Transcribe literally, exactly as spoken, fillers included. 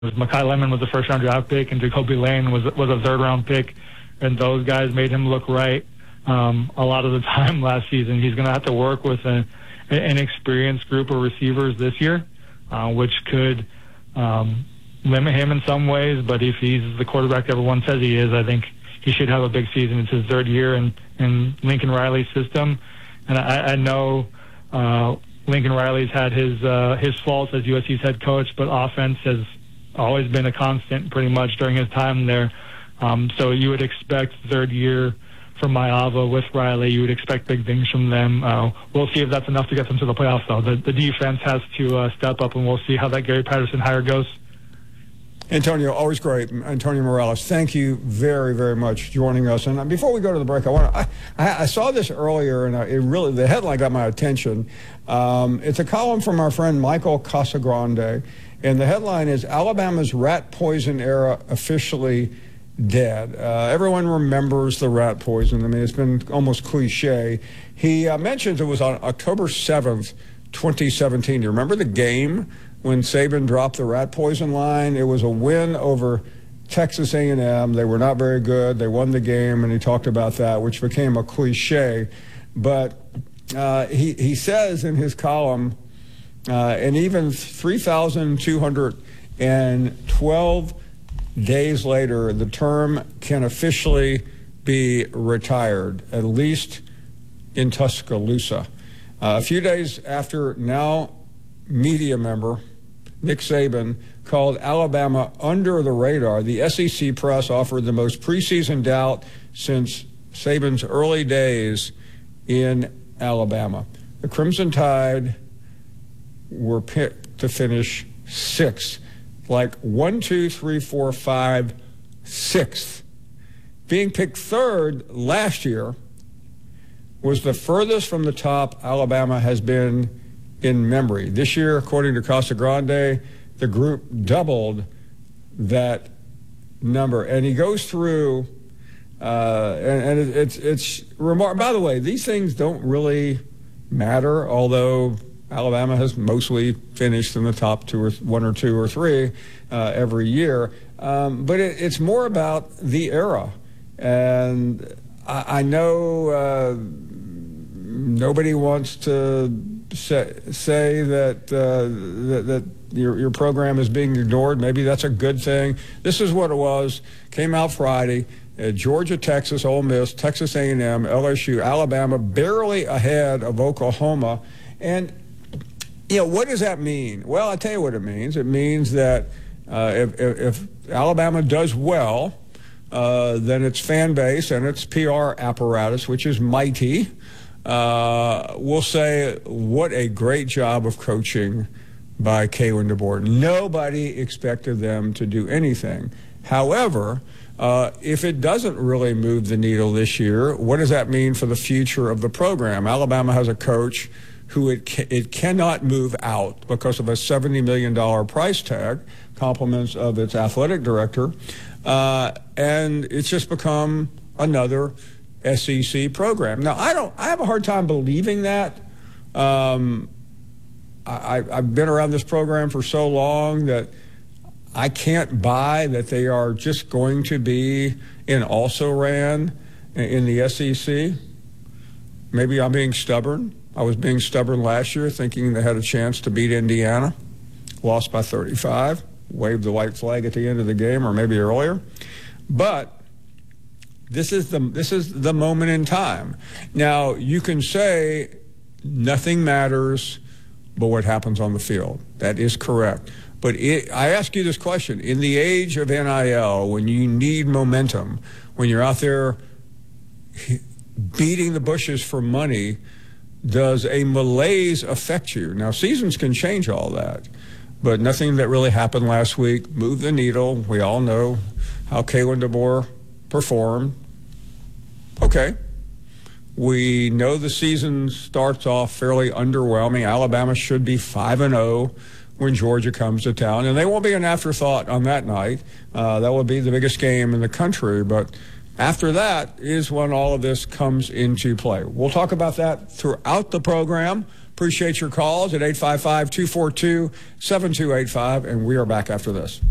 Makai Lemon was a first-round draft pick, and Jacoby Lane was was a third-round pick, and those guys made him look right um, a lot of the time last season. He's going to have to work with a, an experienced group of receivers this year, uh, which could um, limit him in some ways. But if he's the quarterback everyone says he is, I think he should have a big season. It's his third year in, in Lincoln Riley's system, and I, I know uh, Lincoln Riley's had his uh, his faults as U S C's head coach, but offense has always been a constant pretty much during his time there. Um, so you would expect third year from Mailava with Riley. You would expect big things from them. Uh, we'll see if that's enough to get them to the playoffs, though. The, the defense has to uh, step up, and we'll see how that Gary Patterson hire goes. Antonio, always great. Antonio Morales, thank you very, very much joining us. And before we go to the break, I want to, I, I saw this earlier, and it really, the headline got my attention. Um, it's a column from our friend Michael Casagrande. And the headline is, Alabama's rat poison era officially dead. Uh, everyone remembers the rat poison. I mean, it's been almost cliche. He uh, mentions it was on October seventh, twenty seventeen. Do you remember the game when Saban dropped the rat poison line? It was a win over Texas A and M. They were not very good. They won the game, and he talked about that, which became a cliche. But uh, he, he says in his column, Uh, and even three thousand two hundred twelve days later, the term can officially be retired, at least in Tuscaloosa. Uh, a few days after now media member Nick Saban called Alabama under the radar, the S E C press offered the most preseason doubt since Saban's early days in Alabama. The Crimson Tide were picked to finish sixth, like one, two, three, four, five, sixth. Being picked third last year was the furthest from the top Alabama has been in memory. This year, according to Casagrande, the group doubled that number. And he goes through, uh, and, and it, it's it's remarkable. By the way, these things don't really matter, although Alabama has mostly finished in the top two or one or two or three uh, every year. Um, but it, it's more about the era. And I, I know uh, nobody wants to say, say that, uh, that, that your, your program is being ignored. Maybe that's a good thing. This is what it was. Came out Friday. Uh, Georgia, Texas, Ole Miss, Texas A and M, L S U, Alabama, barely ahead of Oklahoma. And you know, what does that mean? Well, I'll tell you what it means. It means that uh, if, if, if Alabama does well, uh, then its fan base and its P R apparatus, which is mighty, uh, will say, what a great job of coaching by Kalen DeBoer. Nobody expected them to do anything. However, uh, if it doesn't really move the needle this year, what does that mean for the future of the program? Alabama has a coach who it, ca it cannot move out because of a seventy million dollar price tag, compliments of its athletic director, uh, and it's just become another S E C program. Now, I don't. I have a hard time believing that. Um, I, I've been around this program for so long that I can't buy that they are just going to be an also-ran in the S E C. Maybe I'm being stubborn. I was being stubborn last year, thinking they had a chance to beat Indiana. Lost by thirty-five. Waved the white flag at the end of the game, or maybe earlier. But this is the this is the moment in time. Now, you can say nothing matters but what happens on the field. That is correct. But it, I ask you this question. In the age of N I L, when you need momentum, when you're out there beating the bushes for money, does a malaise affect you? Now, seasons can change all that, but nothing that really happened last week moved the needle. We all know how Kalen DeBoer performed. Okay. We know the season starts off fairly underwhelming. Alabama should be five and oh when Georgia comes to town, and they won't be an afterthought on that night. Uh, that will be the biggest game in the country, but after that is when all of this comes into play. We'll talk about that throughout the program. Appreciate your calls at eight five five, two four two, seven two eight five, and we are back after this.